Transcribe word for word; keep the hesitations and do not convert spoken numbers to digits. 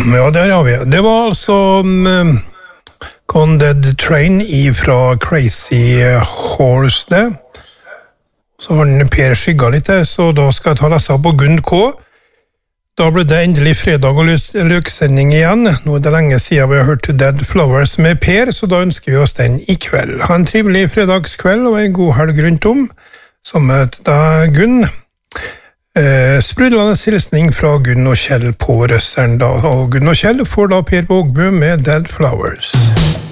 Ja, der har vi. Det var altså um, Gone Dead Train fra Crazy Horse, det. Så har den Per skygga litt der, så da skal jeg ta lesa på Gunn K. Da ble det endelig fredag og løksending igjen. Nå er det lenge siden vi har hørt Dead Flowers med Per, så da ønsker vi oss den i kveld. Ha en trivelig fredagskveld og en god helg rundt om. Sammen med deg, Gunn. Eh, sprudlende hilsning fra Gunn og Kjell på Røsseren da. Og Gunn og Kjell får da Per Vågbø med Dead Flowers.